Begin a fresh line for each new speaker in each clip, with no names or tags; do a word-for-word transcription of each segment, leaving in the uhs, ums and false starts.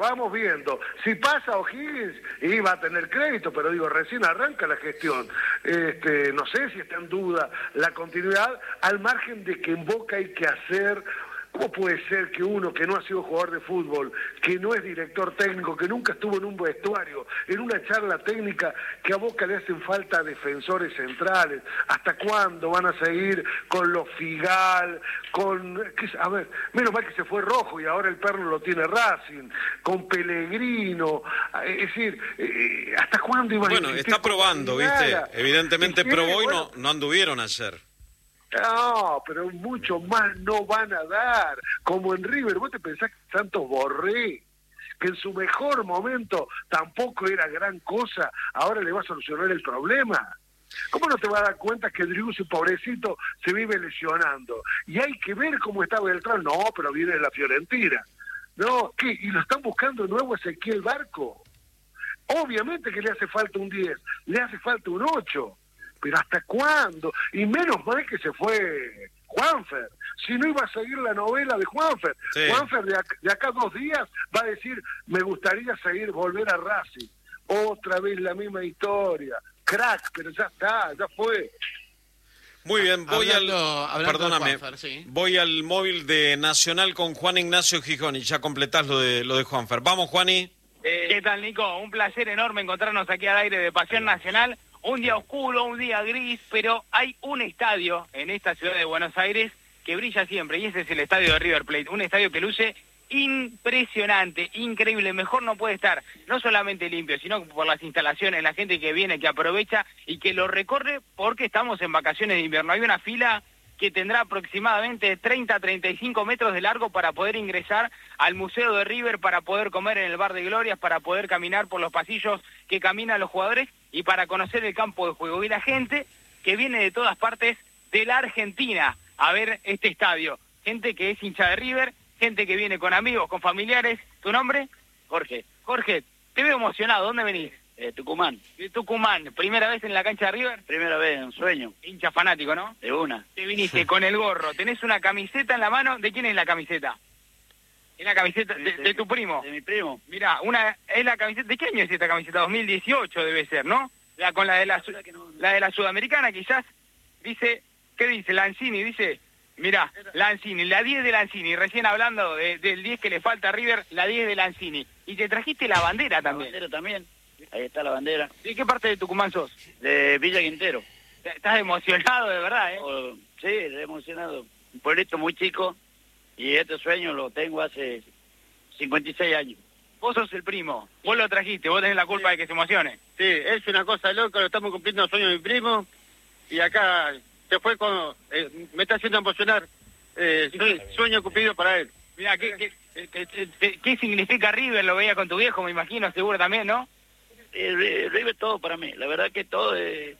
Vamos viendo. Si pasa O'Higgins, y va a tener crédito, pero digo, recién arranca la gestión. Este, no sé si está en duda la continuidad, al margen de que en Boca hay que hacer... ¿Cómo puede ser que uno que no ha sido jugador de fútbol, que no es director técnico, que nunca estuvo en un vestuario, en una charla técnica, que a Boca le hacen falta defensores centrales? ¿Hasta cuándo van a seguir con los Figal, con... A ver, menos mal que se fue Rojo y ahora el perno lo tiene Racing, con Pellegrino? Es decir, ¿hasta cuándo iban a
Bueno, está probando, ¿viste? Evidentemente probó y no, no anduvieron ayer.
No, pero mucho más no van a dar. Como en River, ¿vos te pensás que Santos Borré, que en su mejor momento tampoco era gran cosa, ahora le va a solucionar el problema? ¿Cómo no te vas a dar cuenta que Driussi, pobrecito, se vive lesionando? Y hay que ver cómo está Beltrán. No, pero viene de la Fiorentina. No, ¿qué? ¿Y lo están buscando nuevo Ezequiel Barco? Obviamente que le hace falta un diez, le hace falta un ocho. Pero ¿hasta cuándo? Y menos mal que se fue Juanfer. Si no iba a seguir la novela de Juanfer. Sí. Juanfer de acá, de acá a dos días va a decir, me gustaría seguir, volver a Racing. Otra vez la misma historia. Crack, pero ya está, ya fue.
Muy bien, voy
hablando,
al...
hablando
Perdóname,
Juanfer, sí.
Voy al móvil de Nacional con Juan Ignacio Gijón y ya completás lo de, lo de Juanfer. Vamos, Juani.
Eh, ¿Qué tal, Nico? Un placer enorme encontrarnos aquí al aire de Pasión Nacional. Un día oscuro, un día gris, pero hay un estadio en esta ciudad de Buenos Aires que brilla siempre, y ese es el estadio de River Plate, un estadio que luce impresionante, increíble, mejor no puede estar, no solamente limpio, sino por las instalaciones, la gente que viene, que aprovecha y que lo recorre porque estamos en vacaciones de invierno. Hay una fila que tendrá aproximadamente treinta a treinta y cinco metros de largo para poder ingresar al Museo de River, para poder comer en el Bar de Glorias, para poder caminar por los pasillos que caminan los jugadores y para conocer el campo de juego. Y la gente que viene de todas partes de la Argentina a ver este estadio. Gente que es hincha de River, gente que viene con amigos, con familiares. ¿Tu nombre?
Jorge.
Jorge, te veo emocionado. ¿Dónde venís?
Eh, Tucumán.
De Tucumán. ¿Primera vez en la cancha de River?
Primera vez, en sueño.
Hincha fanático, ¿no?
De una.
Te viniste con el gorro. ¿Tenés una camiseta en la mano? ¿De quién es la camiseta? Es la camiseta de, de, de tu primo.
De mi primo.
Mirá, una, es la camiseta... ¿De qué año es esta camiseta? dos mil dieciocho debe ser, ¿no? La, con la de la, la, no, no. la de la Sudamericana quizás. Dice, ¿qué dice? Lanzini, dice... Mirá, Lanzini, la diez de Lanzini, recién hablando de, del diez que le falta a River, la diez de Lanzini. Y te trajiste la bandera también.
La bandera también, ahí está la bandera.
¿De qué parte de Tucumán sos?
De Villa Quintero.
Estás emocionado de verdad, ¿eh?
Oh, sí, emocionado. Un pueblito muy chico y este sueño lo tengo hace cincuenta y seis años.
Vos sos el primo, vos lo trajiste, vos tenés la culpa sí. de que se emocione.
Sí, es una cosa loca, lo estamos cumpliendo el sueño de mi primo y acá... se fue con, eh, me está haciendo emocionar, eh, sueño, sueño cumplido para él.
Mira, ¿qué, qué, qué, qué, ¿qué significa River? Lo veía con tu viejo, me imagino, seguro también, ¿no?
Eh, River todo para mí, la verdad que todo, eh,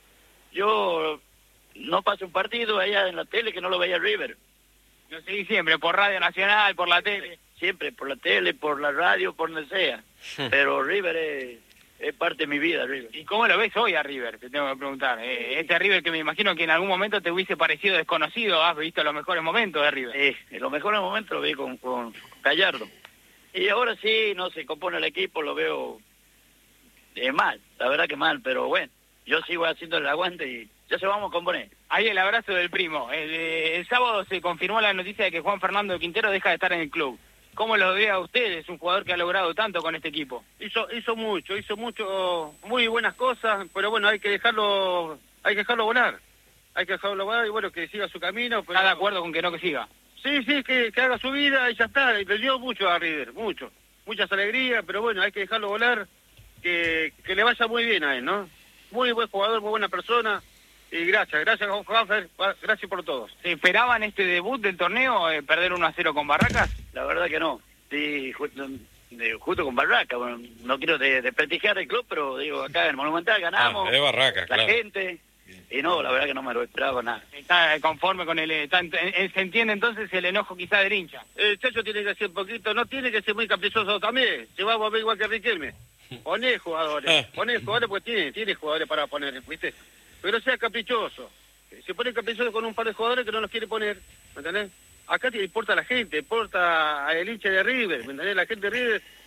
yo no paso un partido allá en la tele que no lo veía River.
Lo seguí siempre, por Radio Nacional, por la tele.
Siempre, por la tele, por la radio, por donde sea, pero River es... es parte de mi vida, River.
¿Y cómo lo ves hoy a River? Te tengo que preguntar. Eh, este River que me imagino que en algún momento te hubiese parecido desconocido, has visto los mejores momentos de River.
Sí, en los mejores momentos lo vi con, con Gallardo. Y ahora sí, no se compone el equipo, lo veo eh, mal, la verdad que mal, pero bueno, yo sigo haciendo el aguante y ya se vamos a componer.
Ahí el abrazo del primo. El, el sábado se confirmó la noticia de que Juan Fernando Quintero deja de estar en el club. ¿Cómo lo ve a ustedes, un jugador que ha logrado tanto con este equipo?
Hizo hizo mucho, hizo mucho, muy buenas cosas, pero bueno, hay que dejarlo hay que dejarlo volar. Hay que dejarlo volar y bueno, que siga su camino. Pero...
¿Está de acuerdo con que no que siga?
Sí, sí, que, que haga su vida y ya está. Le dio mucho a River, mucho. Muchas alegrías, pero bueno, hay que dejarlo volar, que, que le vaya muy bien a él, ¿no? Muy buen jugador, muy buena persona. Y gracias, gracias Juanfer, gracias por todos.
¿Se esperaban este debut del torneo, eh, perder uno a cero con Barracas?
La verdad que no, sí, justo, de, justo con Barracas, bueno, no quiero desprestigiar el club, pero digo, acá en el Monumental ganamos,
ah, de Barracas,
la
claro.
gente, y no, la verdad que no me lo esperaba nada.
¿Está conforme con el... Está, ¿se entiende entonces el enojo quizá del hincha?
El Chacho tiene que ser un poquito, no tiene que ser muy caprichoso también, se va a volver igual que Riquelme. Poné jugadores, poné jugadores porque tiene, tiene jugadores para poner, ¿viste? Pero sea caprichoso. Se pone caprichoso con un par de jugadores que no los quiere poner, ¿me entendés? Acá te importa a la gente, importa al hincha de River, ¿me entendés? La gente de River